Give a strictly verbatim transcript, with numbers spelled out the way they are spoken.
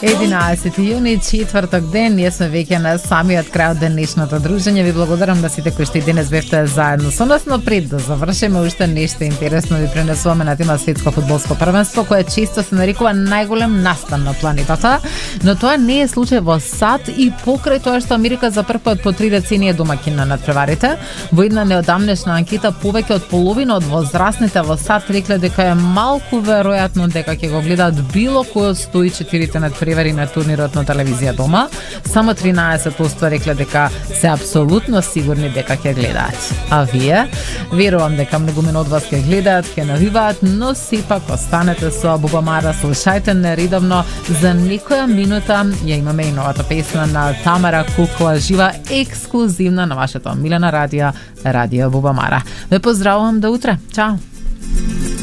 единаесети јуни, четврток ден, ние сме веќе на самиот крај од денешното дружење. Ви благодарам на сите кои што и денес бевте заедно со нас, но пред да завршиме уште нешто интересно ви пренесуваме на тема светско фудбалско првенство, кое често се нарекува најголем настан на планетата, но тоа не е случај во САД и покрај тоа што Америка за прв пат по три децении е домаќин на надпреварите. Во една неодамнешна анкета повеќе од половина од возрастните во САД рекле дека е малку веројатно дека ќе го гледаат било кој од сто и четирите надпревари на турнирот на телевизија дома. Само тринаесет проценти рекле дека се апсолутно сигурни дека ќе гледаат. А вие? Верувам дека многумина од вас ќе гледаат, ќе навиваат, но сепак останете со Бубамара, слушајте не редовно. За некоја минута ја имаме и новата песна на Тамара Кукла, жива ексклузивна на вашето омилена радио, Радио Бубамара. Ве поздравувам до утре. Чао!